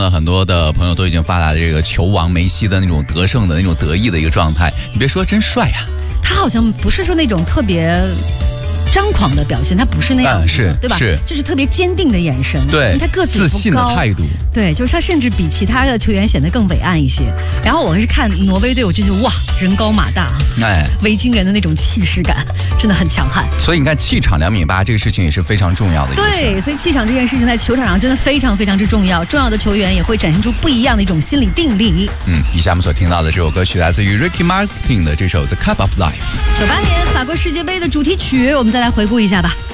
呢，很多的朋友都已经发来这个球王梅西的那种得胜的那种得意的一个状态。你别说，真帅呀！ 他好像不是说那种特别张狂的表现，他不是那样子的，对吧？ 是， 就是特别坚定的眼神， 对， 因为他个子不高， 自信的态度， 对，就是他甚至比其他的球员显得更伟岸一些。然后我是看挪威队，我就觉得哇，人高马大，维京人的那种气势感真的很强悍。 所以你看，气场2.8米这个事情也是非常重要的。 对，所以气场这件事情在球场上真的非常非常之重要。重要的球员也会展现出不一样的一种心理定力。 以下我们所听到的这首歌曲来自于 Ricky Martin 的这首《The Cup of Life》。 98年法国世界杯的主题曲，我们再来回顾一下吧。